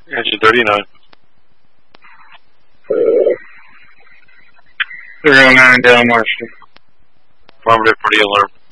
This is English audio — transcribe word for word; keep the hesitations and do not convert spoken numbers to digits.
Engine thirty-nine. three oh nine down Marshall. Affirmative for the alarm.